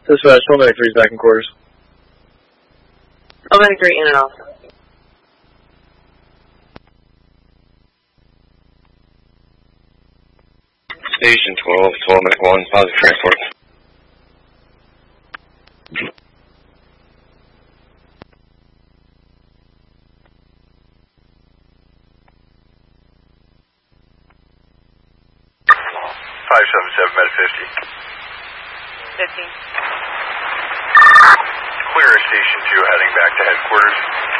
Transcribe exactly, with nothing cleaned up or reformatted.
Dispatch, one back three, back in quarters. one back three, in and off. Station twelve, twelve Mac one, positive transport. five seven seven, med fifty. fifty. Clear Station two, heading back to headquarters.